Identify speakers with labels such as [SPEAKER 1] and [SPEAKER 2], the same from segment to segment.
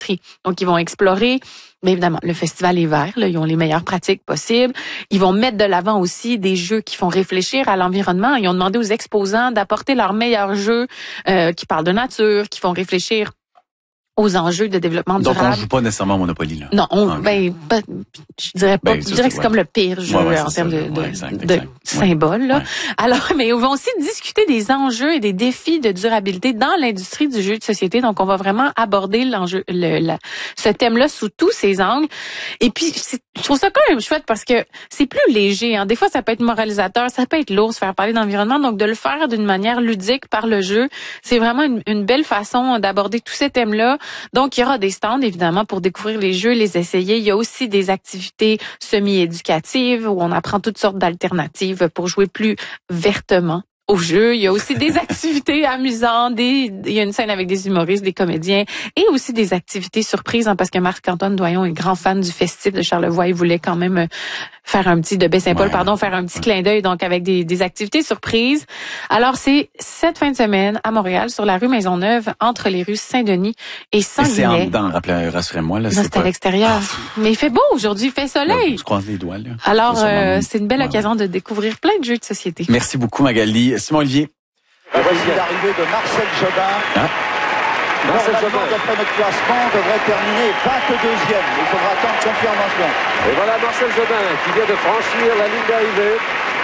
[SPEAKER 1] Donc, ils vont explorer, bien évidemment, le festival est vert, là, ils ont les meilleures pratiques possibles. Ils vont mettre de l'avant aussi des jeux qui font réfléchir à l'environnement. Ils ont demandé aux exposants d'apporter leurs meilleurs jeux qui parlent de nature, qui font réfléchir aux enjeux de développement durable.
[SPEAKER 2] Donc, on joue pas nécessairement au Monopoly, là.
[SPEAKER 1] Non, je dirais pas. Je dirais que c'est comme le pire jeu en termes de symbole, là.
[SPEAKER 2] Ouais.
[SPEAKER 1] Alors, mais ils vont aussi discuter des enjeux et des défis de durabilité dans l'industrie du jeu de société. Donc, on va vraiment aborder ce thème-là sous tous ses angles. Et puis, je trouve ça quand même chouette parce que c'est plus léger, hein. Des fois, ça peut être moralisateur, ça peut être lourd, se faire parler d'environnement. Donc, de le faire d'une manière ludique par le jeu, c'est vraiment une belle façon d'aborder tous ces thèmes-là. Donc, il y aura des stands, évidemment, pour découvrir les jeux, les essayer. Il y a aussi des activités semi-éducatives où on apprend toutes sortes d'alternatives pour jouer plus vertement au jeu. Il y a aussi des activités amusantes, il y a une scène avec des humoristes, des comédiens et aussi des activités surprises, hein, parce que Marc-Antoine Doyon est grand fan du Festif de Charlevoix. Il voulait quand même faire un petit clin d'œil, donc avec des activités surprises. Alors, c'est cette fin de semaine à Montréal, sur la rue Maisonneuve, entre les rues Saint-Denis et Sanguinet.
[SPEAKER 2] C'est en dedans, rassurez-moi. Là,
[SPEAKER 1] c'est à l'extérieur. Mais il fait beau aujourd'hui, il fait soleil.
[SPEAKER 2] Je croise les doigts, là.
[SPEAKER 1] Alors, c'est une belle occasion de découvrir plein de jeux de société.
[SPEAKER 2] Merci beaucoup, Magali. Simon Olivier.
[SPEAKER 3] Voici l'arrivée de Marcel Jobin. Marcel Jobin, d'après notre classement, devrait terminer 22e. Il faudra attendre confirmation.
[SPEAKER 4] Et voilà Marcel Jobin qui vient de franchir la ligne d'arrivée.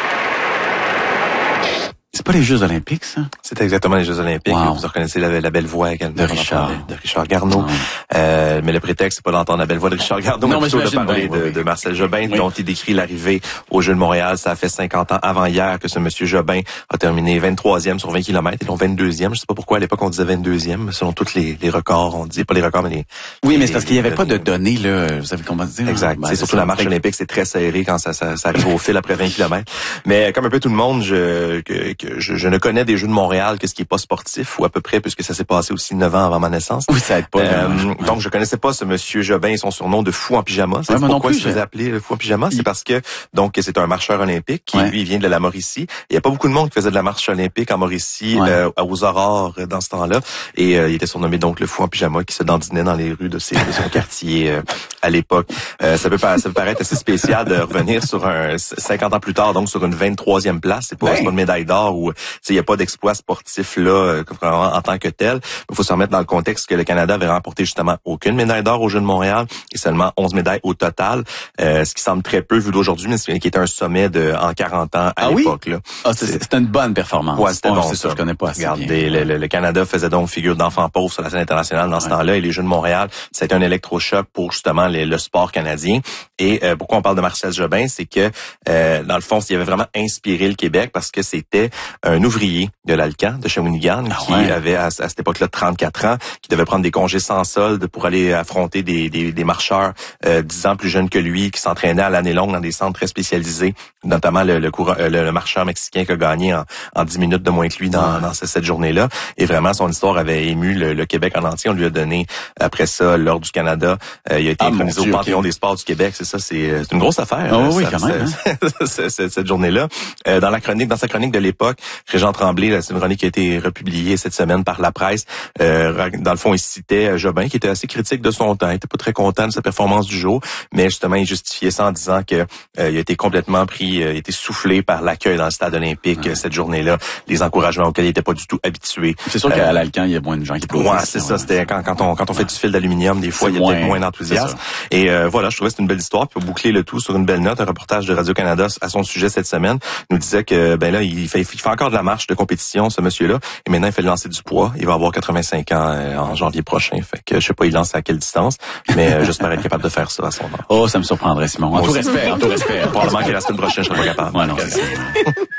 [SPEAKER 2] C'est pas les Jeux Olympiques, ça?
[SPEAKER 5] C'est exactement les Jeux Olympiques.
[SPEAKER 2] Wow.
[SPEAKER 5] Vous reconnaissez la belle voix également
[SPEAKER 2] de Richard
[SPEAKER 5] Garneau. Mais le prétexte, c'est pas d'entendre la belle voix de Richard Garneau, mais plutôt de parler de Marcel Jobin, dont il décrit l'arrivée aux Jeux de Montréal. Ça fait 50 ans avant hier que ce monsieur Jobin a terminé 23e sur 20 km et non 22e. Je sais pas pourquoi à l'époque on disait 22e, selon tous les records. On disait pas les records, mais les...
[SPEAKER 2] Oui, mais c'est parce qu'il y avait pas de données, là. Vous savez comment dire?
[SPEAKER 5] Exact. C'est surtout la marche olympique, c'est très serré quand ça arrive au fil après 20 km. Mais comme un peu tout le monde, je ne connais des Jeux de Montréal que ce qui est pas sportif, ou à peu près, puisque ça s'est passé aussi 9 ans avant ma naissance.
[SPEAKER 2] Oui, ça aide pas.
[SPEAKER 5] Donc, je connaissais pas ce monsieur Jobin et son surnom de fou en pyjama. C'est pourquoi je vous ai appelé le fou en pyjama. C'est parce que, donc, c'est un marcheur olympique qui, lui, vient de la Mauricie. Il y a pas beaucoup de monde qui faisait de la marche olympique en Mauricie, aux aurores dans ce temps-là. Et il était surnommé donc le fou en pyjama qui se dandinait dans les rues de son quartier à l'époque. Ça peut paraître assez spécial de revenir sur 50 ans plus tard, donc sur une 23e place. C'est pas une médaille d'or ou il n'y a pas d'exploit sportif là en tant que tel. Il faut se remettre dans le contexte que le Canada avait remporté justement aucune médaille d'or aux Jeux de Montréal et seulement 11 médailles au total, ce qui semble très peu vu d'aujourd'hui, mais qui était un sommet en 40 ans à l'époque. Là.
[SPEAKER 2] C'était une bonne performance.
[SPEAKER 5] Ouais, c'était bon.
[SPEAKER 2] C'est ça, je connais pas assez.
[SPEAKER 5] Regardez, le Canada faisait donc figure d'enfant pauvre sur la scène internationale dans ce temps-là, et les Jeux de Montréal, c'était un électrochoc pour justement le sport canadien. Et pourquoi on parle de Marcel Jobin, c'est que dans le fond, il avait vraiment inspiré le Québec parce que c'était un ouvrier de l'Alcan, de Shawinigan, qui avait à cette époque-là 34 ans, qui devait prendre des congés sans solde pour aller affronter des marcheurs 10 ans plus jeunes que lui, qui s'entraînaient à l'année longue dans des centres très spécialisés, notamment le marcheur mexicain qui a gagné en 10 minutes de moins que lui dans cette journée-là. Et vraiment, son histoire avait ému le Québec en entier. On lui a donné, après ça, l'Ordre du Canada. Il a été intronisé au Panthéon des sports du Québec. C'est une grosse affaire.
[SPEAKER 2] Quand même.
[SPEAKER 5] Cette journée-là. Dans sa chronique de l'époque, Régent Tremblay, c'est une chronique qui a été republiée cette semaine par la presse. Dans le fond, il citait Jobin, qui était assez critique de son temps. Il était pas très content de sa performance du jour, mais justement, il justifiait ça en disant que il a été complètement pris, il a été soufflé par l'accueil dans le stade olympique cette journée-là, les encouragements auxquels il était pas du tout habitué.
[SPEAKER 2] C'est sûr qu'à l'Alcan, il y a moins de gens qui applaudissent.
[SPEAKER 5] Ouais, c'est ça. C'était quand on fait du fil d'aluminium, des fois, il y a peut-être moins d'enthousiasme. Et voilà, je trouvais que c'était une belle histoire. Puis pour boucler le tout sur une belle note, un reportage de Radio-Canada à son sujet cette semaine nous disait que là, il fait encore de la marche de compétition, ce monsieur-là, et maintenant il fait le lancer du poids. Il va avoir 85 ans en janvier prochain. Fait que je sais pas, il lance à quelle distance, mais j'espère être capable de faire ça à son âge.
[SPEAKER 2] Oh, ça me surprendrait, Simon. En tout respect.
[SPEAKER 5] Probablement que la semaine prochaine, je serai pas capable.
[SPEAKER 2] Ouais, non, c'est ça.